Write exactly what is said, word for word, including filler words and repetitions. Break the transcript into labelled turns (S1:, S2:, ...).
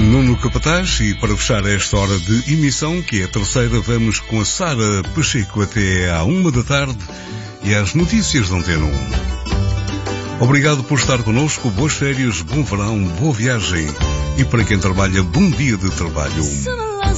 S1: Nuno Capataz, e para fechar esta hora de emissão, que é a terceira, vamos com a Sara Pacheco até à uma da tarde e às notícias da Antena um. Obrigado por estar connosco, boas férias, bom verão, boa viagem e para quem trabalha, bom dia de trabalho.